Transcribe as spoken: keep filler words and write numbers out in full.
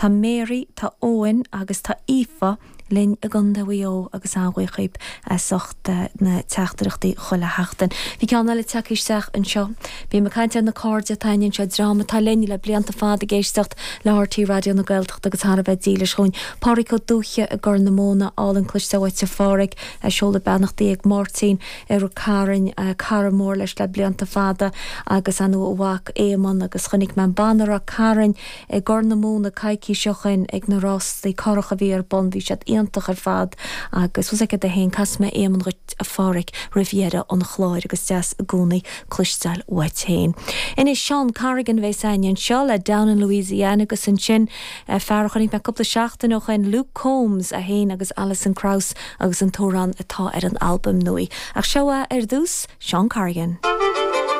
Tá Mary, tá Owen agus tá Aoife linn a ganda bhío agus áhaíchaib a socht na teachtarachtaí chola heachtain. Bhí ceanna le teicisteach an seo. Bhí me caiinte na cóide tainn seo drama tá lenne le blianta fád a géistecht le R T radio na Gaeltacht agus thar bheith díle chuin. Párico dúche a gur na móna all an cluisteáid sa fáric a seola benachtaí ag Martin ar a Karen Cara mór leis le blianta fada agus anú bhhac éman agus chunig me banar a Karen ag gur na móna caiicí seochain ag na rás í choracha bhí ar bon bhí siad íontach ar fad agus was ag a hen casma éman ruit a fáric riviera an chláir agus deas a gúnaí cluisteil uaithéin. In is Sean Carrigan bheith sainian seo le down in Louisiana agus an sin fearchanig me cupla seachtain noch in Luke Combs a héin agus Alison Krauss agus an tóran atá ar an album nui. Ach seoa ar dús Sean Carrigan.